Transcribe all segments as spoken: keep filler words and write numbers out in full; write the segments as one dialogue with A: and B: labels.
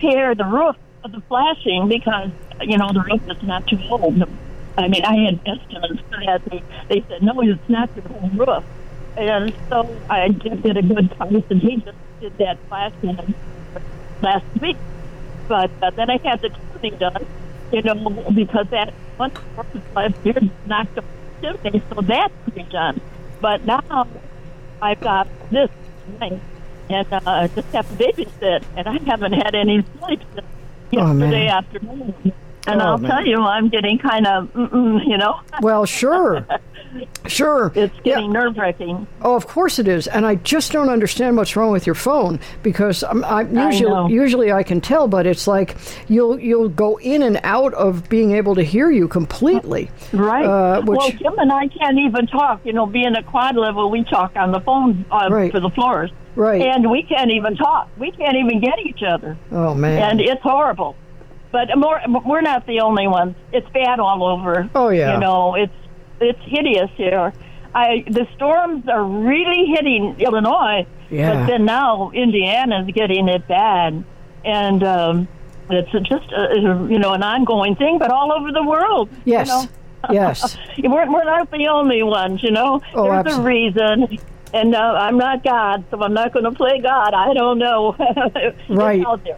A: repair the roof of the flashing because, you know, the roof is not too old. I mean, I had estimates for that. They, they said, no, it's not the whole roof. And so I did a good price, and he just did that flashing last week. But uh, then I had the chimney done, you know, because that one last year knocked up the chimney, so that's to be done. But now I've got this thing, and uh, I just have to babysit, and I haven't had any sleep since yesterday
B: oh,
A: afternoon. And
B: oh,
A: I'll
B: man.
A: tell you, I'm getting kind of, mm-mm, you know.
B: Well, sure. Sure.
A: It's getting
B: yeah.
A: nerve-wracking.
B: Oh, of course it is. And I just don't understand what's wrong with your phone because I'm, I'm usually
A: I know.
B: usually I can tell, but it's like you'll you'll go in and out of being able to hear you completely.
A: Right.
B: Uh, which,
A: well, Kim and I can't even talk. You know, being a quad level, we talk on the phone uh,
B: Right.
A: for the floors.
B: Right.
A: And we can't even talk. We can't even get each other.
B: Oh, man.
A: And it's horrible. But more, we're not the only ones. It's bad all over.
B: Oh, yeah.
A: You know, it's it's hideous here. I the storms are really hitting Illinois,
B: Yeah.
A: but then now Indiana's getting it bad, and um, it's just a, you know an ongoing thing, but all over the world.
B: Yes.
A: You know?
B: Yes.
A: we're we're not the only ones. You know,
B: Oh,
A: there's
B: absolutely.
A: a reason. And uh, I'm not God, so I'm not going to play God. I don't know.
B: Right.
A: It's out there.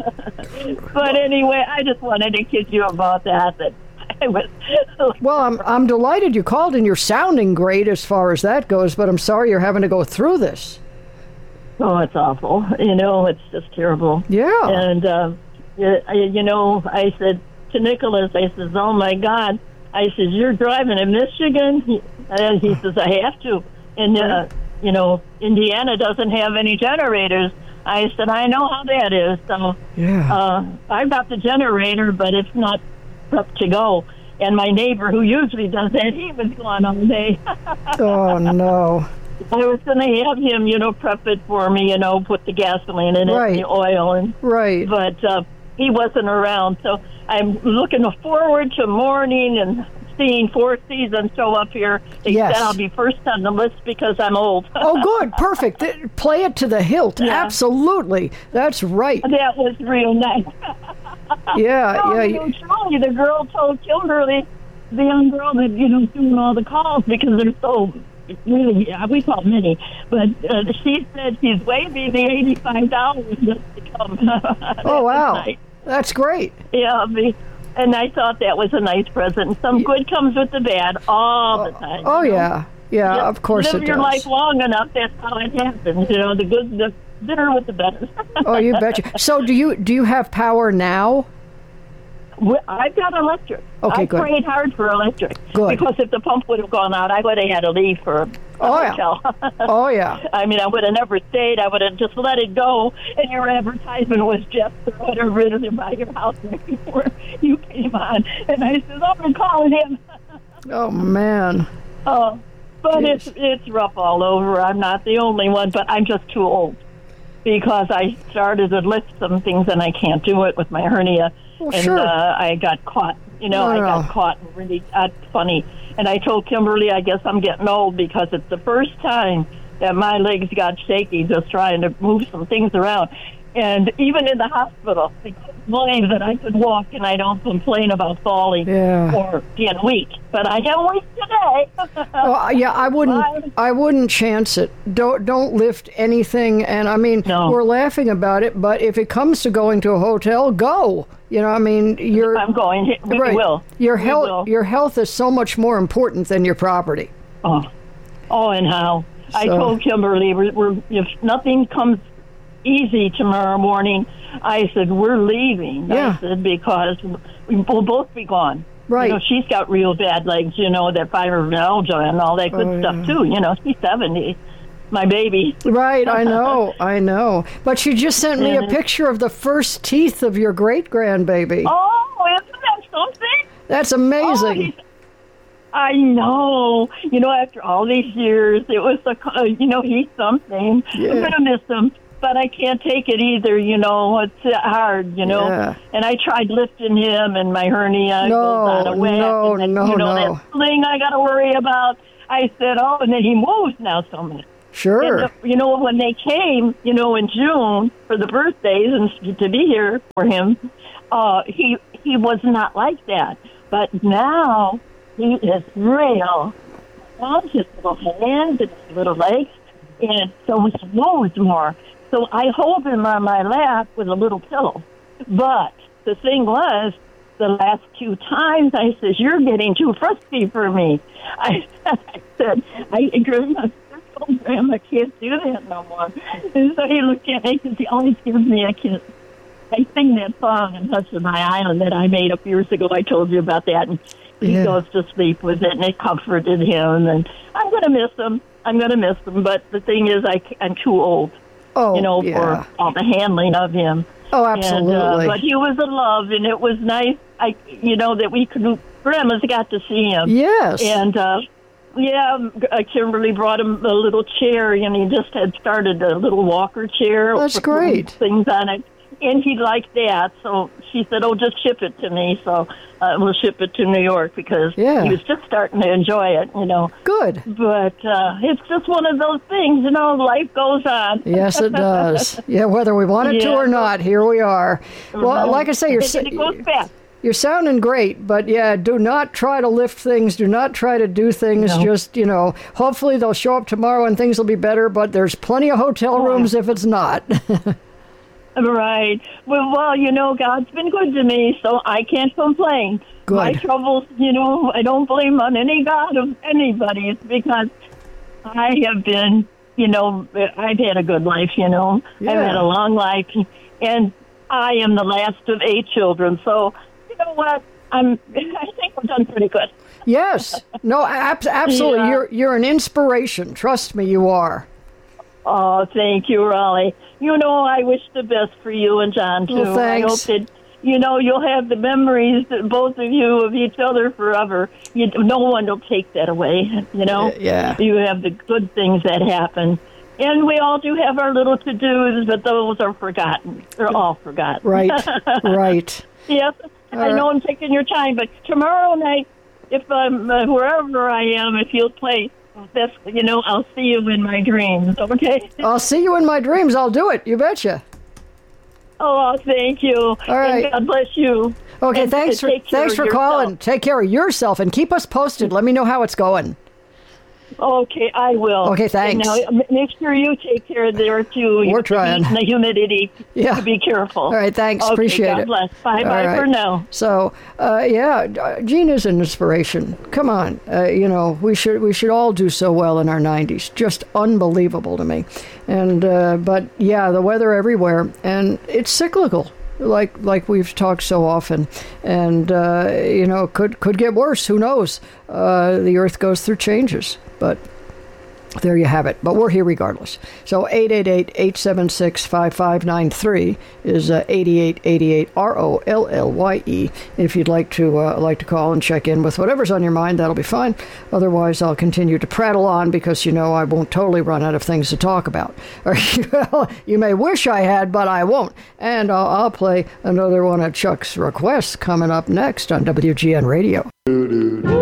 A: But anyway, I just wanted to kid you about that. That I was.
B: Well, I'm I'm delighted you called, and you're sounding great as far as that goes. But I'm sorry you're having to go through this.
A: Oh, it's awful. You know, it's just terrible.
B: Yeah.
A: And uh, you you know, I said to Nicholas, I says, "Oh my God!" I says, "You're driving in Michigan," he, and he says, "I have to." And uh, you know, Indiana doesn't have any generators. I said, "I know how that is." So
B: Yeah.
A: uh, I've got the generator, but it's not up to go. And my neighbor, who usually does that, he was gone all day.
B: Oh, no.
A: I was going to have him, you know, prep it for me, you know, put the gasoline in it,
B: Right.
A: and the oil, and
B: Right.
A: but uh, he wasn't around. So I'm looking forward to morning and seeing Four Seasons show up here. They
B: Yes.
A: said I'll be first on the list because I'm old.
B: Oh, good. Perfect. Th- Play it to the hilt.
A: Yeah.
B: Absolutely. That's right.
A: That was real nice.
B: Yeah.
A: Oh,
B: Yeah.
A: you know, truly, the girl told Kimberly, the young girl that, you know, doing all the calls because they're so really, yeah, we call many, but uh, she said she's waiving the eighty-five dollars just to come.
B: Oh, wow.
A: Nice.
B: That's great.
A: Yeah, me. And I thought that was a nice present. Some good comes with the bad all the time.
B: Oh,
A: you know?
B: yeah. Yeah,
A: Just
B: of course
A: live
B: it
A: your
B: does.
A: life long enough, that's how it happens. You know, the good, the bitter with the better.
B: Oh, you betcha. So do you do you have power now?
A: Well, I've got electric.
B: Okay,
A: I
B: good.
A: prayed hard for electric.
B: Good.
A: Because if the pump would have gone out, I would have had to leave for a
B: Oh, yeah.
A: hotel.
B: Oh, yeah.
A: I mean, I would have never stayed. I would have just let it go. And your advertisement was just throwing it rid of it by your house right before you came on. And I said, oh, I'm calling him.
B: Oh, man.
A: Oh, but
B: Jeez.
A: it's it's rough all over. I'm not the only one, but I'm just too old. Because I started to lift some things and I can't do it with my hernia.
B: Well,
A: and
B: sure.
A: uh, I got caught. You know,
B: No,
A: I
B: no.
A: got caught and really got funny. And I told Kimberly, I guess I'm getting old because it's the first time that my legs got shaky just trying to move some things around. And even in the hospital, they couldn't believe that I could walk, and I don't complain about falling
B: Yeah.
A: or being weak. But I am weak today.
B: Oh, yeah, I wouldn't. I wouldn't chance it. Don't don't lift anything. And I mean,
A: No.
B: we're laughing about it, but if it comes to going to a hotel, go. You know, I mean, you're
A: I'm going. We
B: right.
A: will.
B: Your
A: We
B: health.
A: will.
B: Your health is so much more important than your property.
A: Oh, oh, and how? I
B: So-
A: told Kimberly, we're, we're, if nothing comes easy tomorrow morning, I said, we're leaving.
B: Yeah.
A: I said, because we will both be gone.
B: Right.
A: You know, she's got real bad legs, you know, that fibromyalgia and all that good
B: Oh,
A: stuff,
B: yeah.
A: too. You know, she's seventy, my baby.
B: Right, I know, I know. But she just sent me a
A: Yeah.
B: picture of the first teeth of your great grandbaby.
A: Oh, isn't that something?
B: That's
A: Oh,
B: amazing.
A: he's- I know. You know, after all these years, it was, a, uh, you know, he's something.
B: Yeah.
A: I'm going to miss him, but I can't take it either, you know. It's uh, hard, you know.
B: Yeah.
A: And I tried lifting him, and my hernia
B: No,
A: goes on a whack.
B: no,
A: and then,
B: no,
A: you know,
B: no.
A: that sling I got to worry about. I said, oh, and then he moves now so much.
B: Sure.
A: And, you know, when they came, you know, in June for the birthdays and to be here for him, uh, he he was not like that. But now he is real. On his little hands and his little legs, and so he moves more. So I hold him on my lap with a little pillow. But the thing was, the last two times I said, "You're getting too frisky for me." I, I said, "I Grandma, Grandma can't do that no more." And so he looked at me because he always gives me a kiss. I sing that song in Hush of My Island that I made up years ago. I told you about that, and he
B: yeah.
A: goes to sleep with it, and it comforted him. And I'm going to miss him. I'm going to miss him. But the thing is, I, I'm too old,
B: oh,
A: you know,
B: yeah.
A: for all the handling of him.
B: Oh, absolutely.
A: And, uh, but he was a love, and it was nice, I, you know, that we could, Grandma's got to see him.
B: Yes.
A: And, uh, yeah, Kimberly brought him a little chair, and he just had started a little walker chair.
B: That's
A: with
B: great.
A: Things on it. And he liked that, so she said, "Oh, just ship it to me." So uh, we'll ship it to New York because
B: yeah.
A: he was just starting to enjoy it, you know.
B: Good.
A: But uh, it's just one of those things, you know. Life goes on.
B: Yes, it does. Yeah, whether we want it
A: yeah.
B: to or not, here we are. Well, like I say, you're
A: it goes fast.
B: You're sounding great, but yeah, do not try to lift things. Do not try to do things.
A: No.
B: Just, you know, hopefully they'll show up tomorrow and things will be better. But there's plenty of hotel rooms if it's not.
A: Right. Well, well, you know, God's been good to me, so I can't complain.
B: Good.
A: My troubles, you know, I don't blame on any God of anybody. It's because I have been, you know, I've had a good life, you know.
B: Yeah.
A: I've had a long life, and I am the last of eight children. So, you know what? I'm. I think we've done pretty good.
B: Yes. No, ab- absolutely.
A: Yeah.
B: You're you're an inspiration. Trust me, you are.
A: Oh, thank you, Raleigh. You know, I wish the best for you and John, too.
B: Well, thanks.
A: I hope that, you know, you'll have the memories, both of you, of each other forever. You, no one will take that away, you know?
B: Yeah.
A: You have the good things that happen. And we all do have our little to-dos, but those are forgotten. They're all forgotten.
B: Right, right.
A: Yes,
B: All
A: I know
B: right.
A: I'm taking your time, but tomorrow night, if I'm, uh, wherever I am, if you'll play... That's, you know, I'll see you in my dreams, okay?
B: I'll see you in my dreams. I'll do it. You betcha.
A: Oh, thank you. All
B: right.
A: And God bless you.
B: Okay,
A: And
B: thanks for
A: take care
B: thanks
A: of
B: for
A: yourself.
B: calling. Take care of yourself and keep us posted. Let me know how it's going.
A: Okay, I will.
B: Okay, thanks.
A: And now, m- make sure you take care there, too.
B: We're
A: You-
B: trying.
A: The humidity.
B: Yeah.
A: Be careful.
B: All right, thanks.
A: Okay,
B: Appreciate
A: God
B: it.
A: bless. Bye-bye
B: All
A: for
B: right.
A: now.
B: So, uh, yeah, uh, Gene is an inspiration. Come on, uh, you know, we should we should all do so well in our nineties. Just unbelievable to me. And uh, but yeah, the weather everywhere, and it's cyclical. Like like we've talked so often, and uh, you know, could could get worse. Who knows? Uh, the Earth goes through changes, but. There you have it. But we're here regardless. So eight eight eight, eight seven six, five five nine three is uh, eighty-eight eighty-eight, R O L L Y E. If you'd like to uh, like to call and check in with whatever's on your mind, that'll be fine. Otherwise, I'll continue to prattle on because, you know, I won't totally run out of things to talk about. Or, well, you may wish I had, but I won't. And I'll, I'll play another one of Chuck's requests coming up next on W G N Radio.